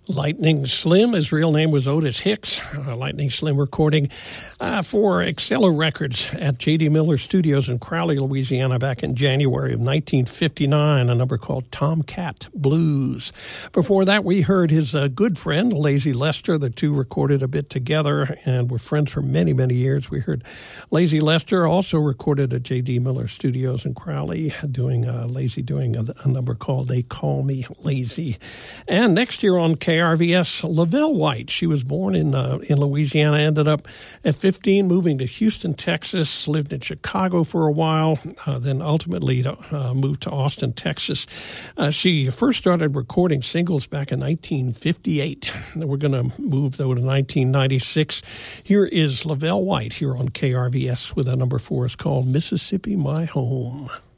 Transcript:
Lightning Slim, his real name was Otis Hicks. Lightning Slim recording for Excello Records at J.D. Miller Studios in Crowley, Louisiana back in January of 1959, a number called Tomcat Blues. Before that, we heard his good friend, Lazy Lester. The two recorded a bit together and were friends for many, many years. We heard Lazy Lester also recorded at J.D. Miller Studios in Crowley, doing a number called They Call Me Lazy. And next year on KRVS, Lavelle White. She was born in Louisiana, ended up at 15 moving to Houston, Texas, lived in Chicago for a while, then ultimately moved to Austin, Texas. She first started recording singles back in 1958. We're going to move, though, to 1996. Here is Lavelle White here on KRVS with a number 4 is called Mississippi My Home.